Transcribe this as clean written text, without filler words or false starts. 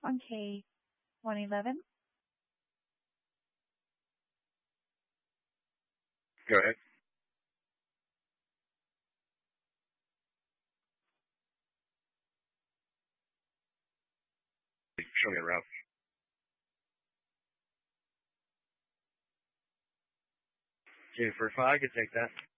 on K111. Go ahead. Show me a route. Jennifer, if I could take that.